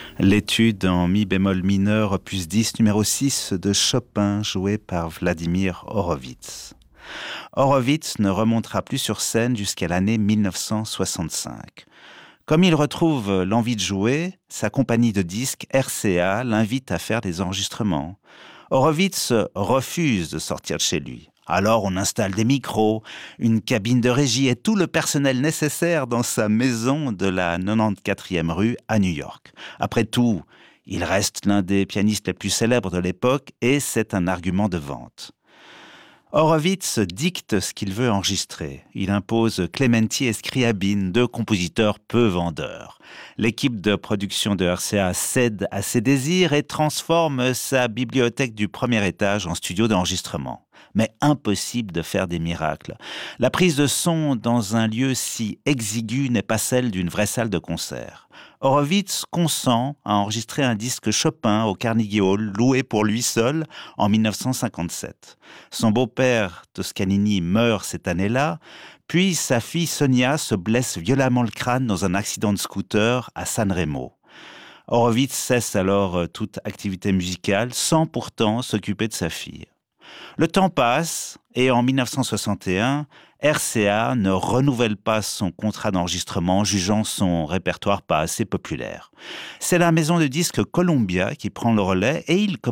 L'étude en mi bémol mineur, opus 10, numéro 6 de Chopin, joué par Vladimir Horowitz. Horowitz ne remontera plus sur scène jusqu'à l'année 1965. Comme il retrouve l'envie de jouer, sa compagnie de disques RCA l'invite à faire des enregistrements. Horowitz refuse de sortir de chez lui. Alors on installe des micros, une cabine de régie et tout le personnel nécessaire dans sa maison de la 94e rue à New York. Après tout, il reste l'un des pianistes les plus célèbres de l'époque et c'est un argument de vente. Horowitz dicte ce qu'il veut enregistrer. Il impose Clementi et Scriabine, deux compositeurs peu vendeurs. L'équipe de production de RCA cède à ses désirs et transforme sa bibliothèque du premier étage en studio d'enregistrement. Mais impossible de faire des miracles. La prise de son dans un lieu si exigu n'est pas celle d'une vraie salle de concert. Horowitz consent à enregistrer un disque Chopin au Carnegie Hall, loué pour lui seul en 1957. Son beau-père, Toscanini, meurt cette année-là, puis sa fille Sonia se blesse violemment le crâne dans un accident de scooter à San Remo. Horowitz cesse alors toute activité musicale, sans pourtant s'occuper de sa fille. Le temps passe et en 1961, RCA ne renouvelle pas son contrat d'enregistrement, jugeant son répertoire pas assez populaire. C'est la maison de disques Columbia qui prend le relais et il